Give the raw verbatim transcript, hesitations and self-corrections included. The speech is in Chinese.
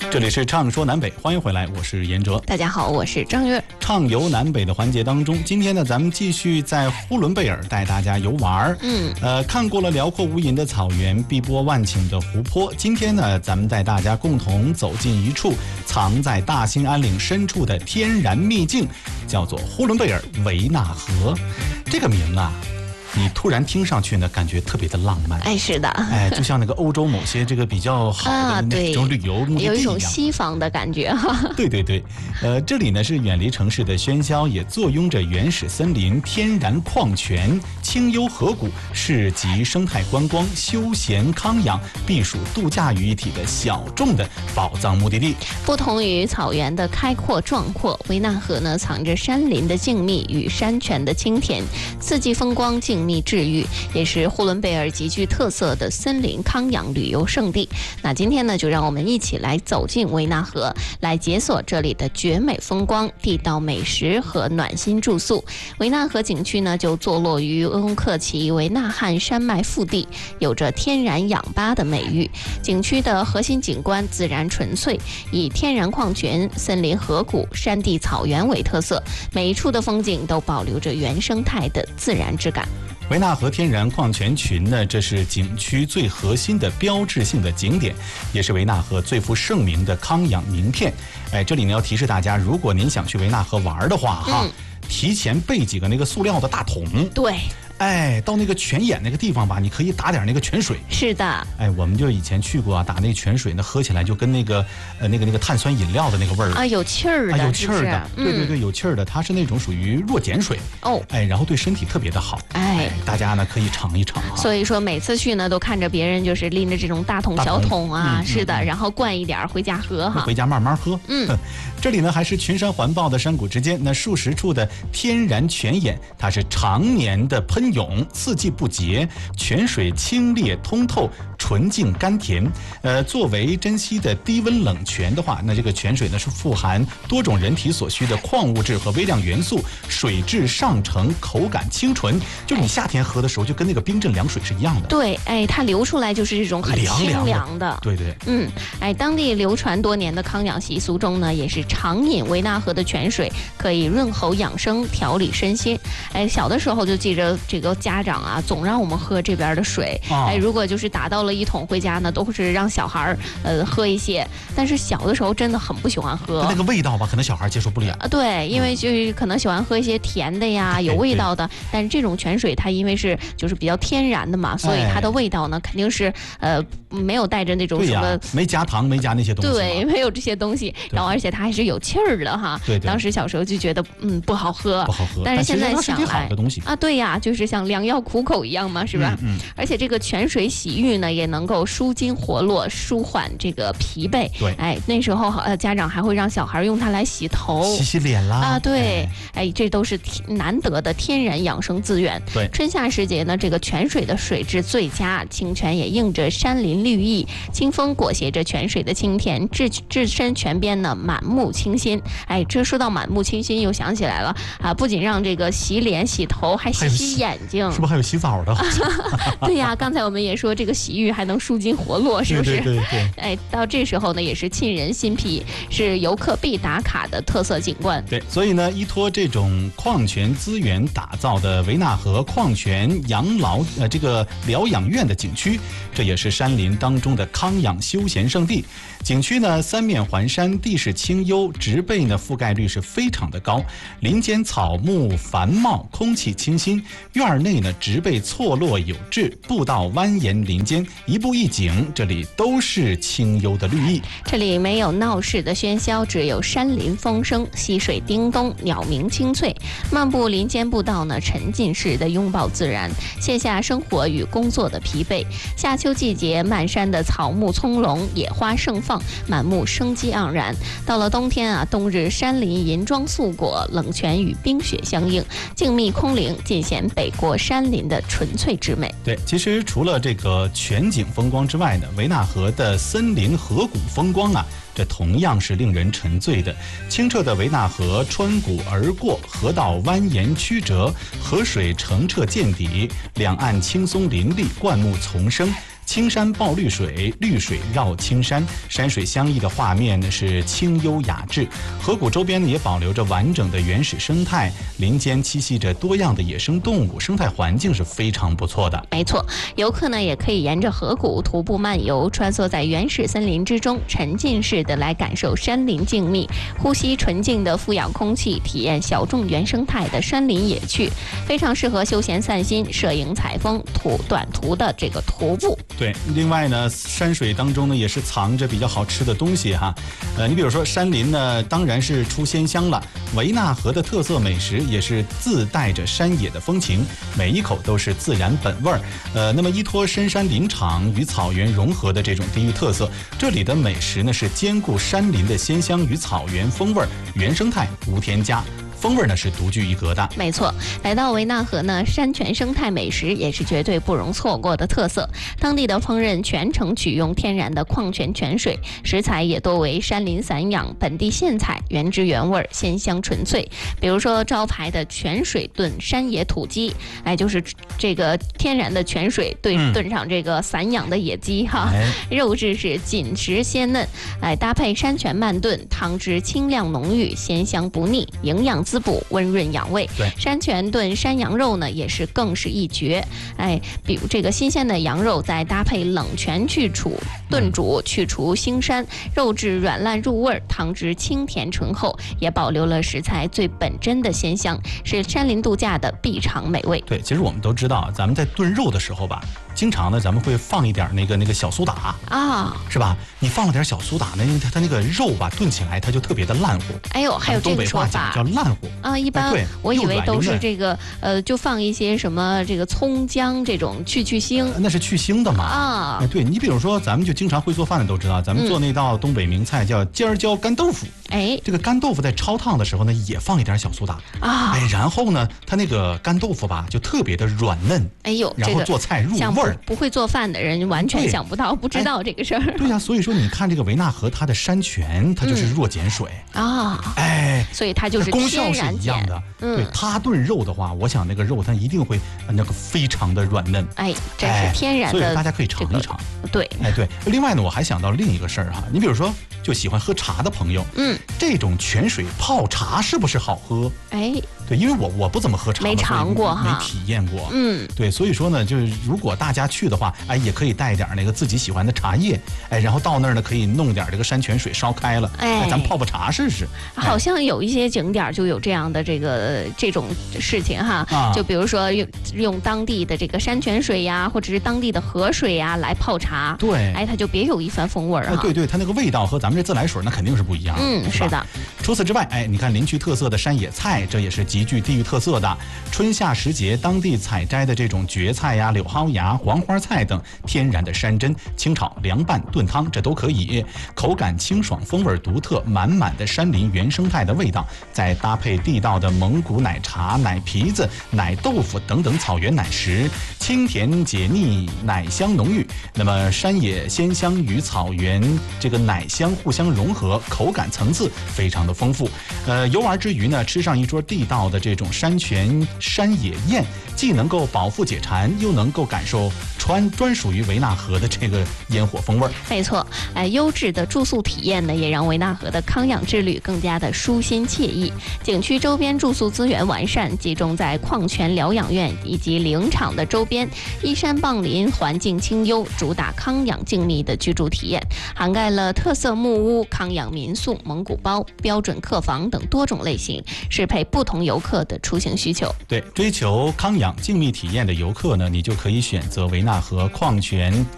这里是畅说南北，欢迎回来，我是严哲。 大家好，我是张月。 畅游南北的环节当中，今天呢，咱们继续在呼伦贝尔带大家游玩。 嗯， 呃，看过了辽阔无垠的草原、碧波万顷的湖泊，今天呢，咱们带大家共同走进一处藏在大兴安岭深处的天然秘境，叫做呼伦贝尔维纳河。这个名啊，你突然听上去呢，感觉特别的浪漫。 哎，是的， 哎，就像那个欧洲某些这个比较好的那种旅游目的地一样， 有一种西方的感觉哈。 对对对，呃，这里呢是远离城市的喧嚣，也坐拥着原始森林、天然矿泉、清幽河谷，是集生态观光、休闲康养、避暑度假于一体的小众的宝藏目的地。 不同于草原的开阔壮阔，维纳河呢藏着山林的静谧与山泉的清甜，四季风光静谧治愈，也是呼伦贝尔极具特色的森林康养旅游胜地。那今天呢，就让我们一起来走进维纳河，来解锁这里的绝美风光、地道美食和暖心住宿。维纳河景区呢，就坐落于翁克奇维纳汉山脉腹地，有着天然氧吧的美誉。景区的核心景观自然纯粹，以天然矿泉、森林河谷、山地草原为特色，每一处的风景都保留着原生态的自然质感。 维纳河天然矿泉群呢，这是景区最核心的标志性的景点，也是维纳河最负盛名的康养名片。哎，这里呢要提示大家，如果您想去维纳河玩的话，哈、嗯，提前备几个那个塑料的大桶。 对。 哎，到那个泉眼那个地方吧，你可以打点那个泉水。 是的。 哎，我们就以前去过啊，打那个泉水，那喝起来就跟那个呃那个那个碳酸饮料的那个味儿啊，有气儿的， 啊，有气儿的， 是是对对对，有气儿的，它是那种属于弱碱水哦， 哎，然后对身体特别的好， 哎， 大家呢可以尝一尝啊。 所以说每次去呢，都看着别人就是拎着这种大桶小桶啊，嗯、是的、嗯，然后灌一点回家喝哈， 回家慢慢喝。 嗯， 这里呢还是群山环抱的山谷之间，那数十处的天然泉眼，它是常年的喷涌，四季不竭，泉水清冽通透，纯净甘甜。呃，作为珍稀的低温冷泉的话，那这个泉水呢是富含多种人体所需的矿物质和微量元素，水质上乘，口感清纯，就是你夏天喝的时候就跟那个冰镇凉水是一样的。 对，哎，它流出来就是这种很清凉的。 对对， 嗯，哎，当地流传多年的康养习俗中呢，也是常饮维纳河的泉水，可以润喉养生，调理身心。哎，小的时候就记着这个家长啊，总让我们喝这边的水。 哦、 哎，如果就是打到了一桶回家呢，都是让小孩呃喝一些。但是小的时候真的很不喜欢喝， 那个味道吧，可能小孩接受不了。 啊，对，因为就是可能喜欢喝一些甜的呀，有味道的。但是这种泉水它因为是就是比较天然的嘛，所以它的味道呢肯定是呃没有带着那种什么， 没加糖，没加那些东西。 对，没有这些东西。然后而且它还是有气儿的哈。 对对。 当时小时候就觉得嗯不好喝， 不好喝。 但是现在想来啊， 对呀，就是像良药苦口一样嘛，是吧？ 嗯。嗯而且这个泉水洗浴呢，也能够舒筋活络，舒缓这个疲惫。 对。 哎，那时候呃家长还会让小孩用它来洗头、 洗洗脸啦。 啊，对，哎，哎这都是难得的天然养生资源。 对。 春夏时节呢，这个泉水的水质最佳，清泉也映着山林绿意，清风裹挟着泉水的清甜，置置身泉边呢，满目清新。哎，这说到满目清新，又想起来了啊，不仅让这个洗脸、洗头，还洗洗眼睛， 是不是还有洗澡的？ 对呀，刚才我们也说这个洗浴还能舒筋活络，是不是？ 对对对。 哎，到这时候呢，也是沁人心脾，是游客必打卡的特色景观。 对，所以呢，依托这种矿泉资源打造的维纳河矿泉养老呃这个疗养院的景区，这也是山林当中的康养休闲胜地。景区呢三面环山，地势清幽，植被呢覆盖率是非常的高，林间草木繁茂，空气清新。院内呢植被错落有致，步道蜿蜒林间，一步一景，这里都是清幽的绿意。 这里没有闹市的喧嚣，只有山林风声，溪水叮咚，鸟鸣清脆。漫步林间步道呢，沉浸式的拥抱自然，卸下生活与工作的疲惫。夏秋季节，漫山的草木葱茏，野花盛放，满目生机盎然。到了冬天啊，冬日山林银装素裹，冷泉与冰雪相映，静谧空灵，尽显北国山林的纯粹之美。 对，其实除了这个全景风光之外呢，维纳河的森林河谷风光啊，这同样是令人沉醉的。清澈的维纳河穿谷而过，河道蜿蜒曲折，河水澄澈见底，两岸青松林立，灌木丛生。 青山抱绿水，绿水绕青山，山水相依的画面呢是清幽雅致。河谷周边呢也保留着完整的原始生态，林间栖息着多样的野生动物，生态环境是非常不错的。 没错，游客呢也可以沿着河谷徒步漫游，穿梭在原始森林之中，沉浸式的来感受山林静谧，呼吸纯净的负氧空气，体验小众原生态的山林野趣，非常适合休闲散心、摄影采风、途短途的这个徒步。 对，另外呢，山水当中呢也是藏着比较好吃的东西哈。呃，你比如说山林呢，当然是出鲜香了。维纳河的特色美食也是自带着山野的风情，每一口都是自然本味儿。呃，那么依托深山林场与草原融合的这种地域特色，这里的美食呢是兼顾山林的鲜香与草原风味儿，原生态无添加。风味呢是独具一格的。 没错，来到维纳河呢，山泉生态美食也是绝对不容错过的特色。当地的烹饪全程取用天然的矿泉泉水，食材也多为山林散养，本地现采，原汁原味，鲜香纯粹。比如说招牌的泉水炖山野土鸡，哎，就是这个天然的泉水炖、嗯、炖上这个散养的野鸡哈，哎、肉质是紧实鲜嫩，哎，搭配山泉慢炖，汤汁清亮浓郁，鲜香不腻，营养滋补，温润养胃。 对， 山泉炖山羊肉呢，也是更是一绝。哎，比如这个新鲜的羊肉，再搭配冷泉去煮炖煮，去除腥膻，肉质软烂入味，汤汁清甜醇厚，也保留了食材最本真的鲜香，是山林度假的必尝美味。 对，其实我们都知道，咱们在炖肉的时候吧，经常呢咱们会放一点那个那个小苏打啊， 是吧？你放了点小苏打呢，它它那个肉吧炖起来它就特别的烂糊。 哎呦，还有这个说法叫烂糊啊！一般我以为都是这个呃，就放一些什么这个葱姜这种去去腥， 那是去腥的嘛啊！ 哎，对你比如说咱们就经常会做饭的都知道，咱们做那道东北名菜叫尖椒干豆腐。 哎， 这个干豆腐在焯烫的时候呢，也放一点小苏打啊， 哎，然后呢，它那个干豆腐吧就特别的软嫩， 哎呦， 然后做菜入味儿。 不, 不会做饭的人完全想不到，不知道这个事儿。 对呀、啊，所以说你看这个维纳河，它的山泉它就是弱碱水、 嗯、啊， 哎， 所以它就是功效是一样的。 嗯， 对，它炖肉的话，我想那个肉它一定会那个非常的软嫩。 哎，这是天然的、 哎，所以大家可以尝一尝。 这个、对， 哎对。另外呢，我还想到另一个事儿哈，你比如说就喜欢喝茶的朋友， 嗯， 这种泉水泡茶是不是好喝？ 哎， 对，因为我我不怎么喝茶， 没尝过哈， 没体验过。 嗯， 对，所以说呢，就是如果大家去的话，哎，也可以带点那个自己喜欢的茶叶，哎，然后到那儿呢可以弄点这个山泉水烧开了， 哎， 咱们泡泡茶试试。 好像有一些景点就有这样的这个这种事情哈， 啊、 就比如说用用当地的这个山泉水呀，或者是当地的河水呀来泡茶， 对， 哎，它就别有一番风味啊、 哎。对对，它那个味道和咱们这自来水那肯定是不一样的。 嗯， 是是的。 除此之外，哎，你看林区特色的山野菜，这也是极具地域特色的。春夏时节，当地采摘的这种蕨菜呀、柳蒿芽、黄花菜等天然的山珍，清炒、凉拌、炖汤，这都可以。口感清爽，风味独特，满满的山林原生态的味道，再搭配地道的蒙古奶茶、奶皮子、奶豆腐等等草原奶食，清甜解腻，奶香浓郁。那么山野鲜香与草原这个奶香互相融合，口感层次非常的丰富。呃，游玩之余呢，吃上一桌地道的这种山泉山野宴，既能够饱腹解馋，又能够感受专专属于维纳河的这个烟火风味。 没错，哎，优质的住宿体验呢，也让维纳河的康养之旅更加的舒心惬意。景区周边住宿资源完善，集中在矿泉疗养院以及林场的周边，依山傍林，环境清幽，主打康养静谧的居住体验，涵盖了特色木屋、康养民宿、蒙古包、标准客房等多种类型，适配不同游客的出行需求。 对，追求康养静谧体验的游客呢，你就可以选择维纳河矿泉